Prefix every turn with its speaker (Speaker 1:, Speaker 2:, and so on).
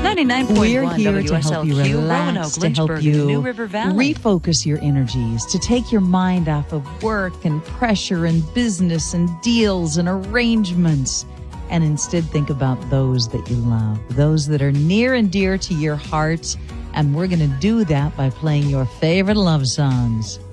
Speaker 1: We're
Speaker 2: 99.1
Speaker 1: here to help you
Speaker 2: WSLQ,
Speaker 1: relax,
Speaker 2: Roanoke,
Speaker 1: to
Speaker 2: Lynchburg,
Speaker 1: help
Speaker 2: and the
Speaker 1: you
Speaker 2: New River Valley.
Speaker 1: refocus your energies, to take your mind off of work and pressure and business and deals and arrangements, and instead think about those that you love, those that are near and dear to your heart. And we're going to do that by playing your favorite love songs.